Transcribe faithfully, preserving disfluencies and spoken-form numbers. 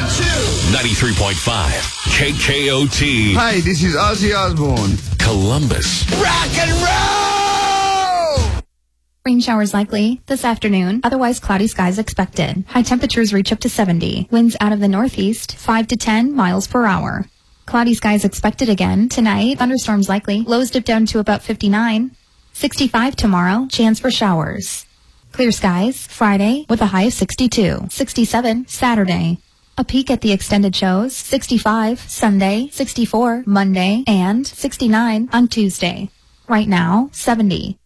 ninety-three point five K K O T. Hi, this is Ozzy Osbourne. Columbus. Rock and roll! Rain showers likely this afternoon. Otherwise, cloudy skies expected. High temperatures reach up to seventy. Winds out of the northeast, five to ten miles per hour. Cloudy skies expected again tonight. Thunderstorms likely. Lows dip down to about fifty-nine. sixty-five tomorrow. Chance for showers. Clear skies Friday with a high of sixty-two. sixty-seven Saturday. A peek at the extended shows. sixty-five Sunday, sixty-four Monday, and sixty-nine on Tuesday. Right now, seventy.